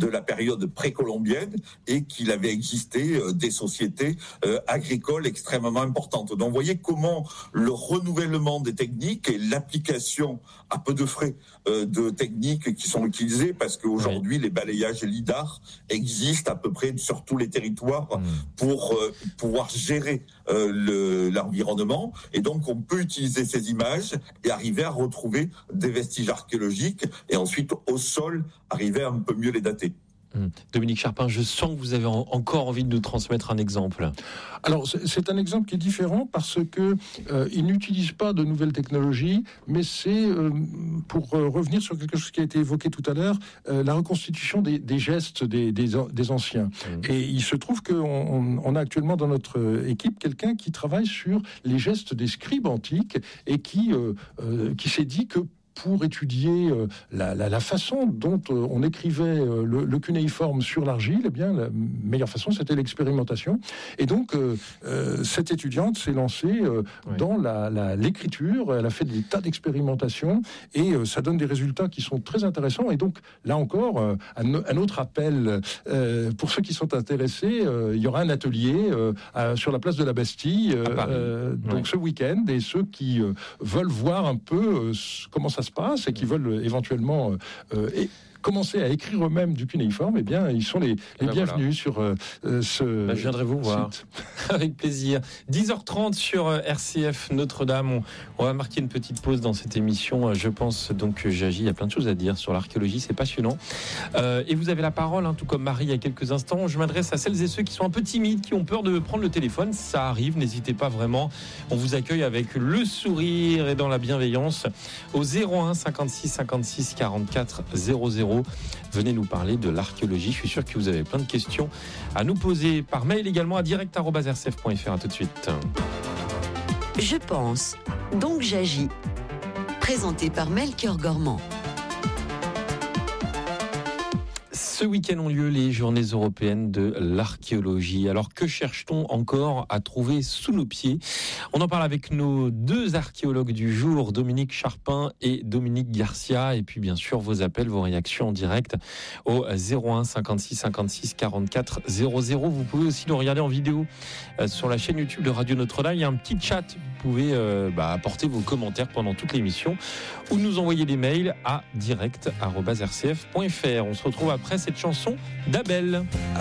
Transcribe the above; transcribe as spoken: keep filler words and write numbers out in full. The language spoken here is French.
de la période précolombienne et qu'il avait existé euh, des sociétés euh, agricoles extrêmement importantes. Donc vous voyez comment le renouvellement des techniques et l'application à peu de frais euh, de techniques qui sont utilisées, parce qu'aujourd'hui oui. les balayages lidar existent à peu près sur tous les territoires mmh. pour euh, pouvoir gérer euh, le, l'environnement, et donc on peut utiliser ces images et arriver à retrouver des vestiges archéologiques et ensuite au sol arriver à un peu mieux les dater. Dominique Charpin, je sens que vous avez encore envie de nous transmettre un exemple. Alors, c'est un exemple qui est différent parce que euh, il n'utilise pas de nouvelles technologies, mais c'est, euh, pour euh, revenir sur quelque chose qui a été évoqué tout à l'heure, euh, la reconstitution des, des gestes des, des, des anciens. Mmh. Et il se trouve qu'on on a actuellement dans notre équipe quelqu'un qui travaille sur les gestes des scribes antiques et qui, euh, euh, qui s'est dit que pour étudier euh, la, la, la façon dont euh, on écrivait euh, le, le cunéiforme sur l'argile, eh bien, la meilleure façon, c'était l'expérimentation. Et donc, euh, euh, cette étudiante s'est lancée euh, oui. dans la, la, l'écriture. Elle a fait des tas d'expérimentations et euh, ça donne des résultats qui sont très intéressants. Et donc, là encore, euh, un, un autre appel euh, pour ceux qui sont intéressés. Euh, il y aura un atelier euh, à, sur la place de la Bastille, euh, euh, donc oui. ce week-end. Et ceux qui euh, veulent voir un peu euh, comment ça se passe et qui veulent éventuellement euh, et commencer à écrire eux-mêmes du cunéiforme, eh bien, ils sont les, les ben bienvenus voilà. sur euh, ce ben, je viendrai vous voir. Avec plaisir. dix heures trente sur R C F Notre-Dame. On, on va marquer une petite pause dans cette émission. Je pense donc, Jagi, il y a plein de choses à dire sur l'archéologie, c'est passionnant. Euh, et vous avez la parole, hein, tout comme Marie il y a quelques instants. Je m'adresse à celles et ceux qui sont un peu timides, qui ont peur de prendre le téléphone. Ça arrive, n'hésitez pas vraiment. On vous accueille avec le sourire et dans la bienveillance au zéro un cinquante-six cinquante-six quarante-quatre zéro zéro. Venez nous parler de l'archéologie. Je suis sûr que vous avez plein de questions à nous poser par mail également à direct arobase r c f point f r. À tout de suite. Je pense, donc j'agis. Présenté par Melchior Gormand. Ce week-end ont lieu les journées européennes de l'archéologie. Alors que cherche-t-on encore à trouver sous nos pieds ? On en parle avec nos deux archéologues du jour, Dominique Charpin et Dominique Garcia. Et puis bien sûr vos appels, vos réactions en direct au zéro un cinquante-six cinquante-six quarante-quatre zéro zéro. Vous pouvez aussi nous regarder en vidéo sur la chaîne YouTube de Radio Notre-Dame. Il y a un petit chat. Vous pouvez euh, bah, apporter vos commentaires pendant toute l'émission ou nous envoyer des mails à direct arobase r c f point f r. On se retrouve après cette chanson d'Abel.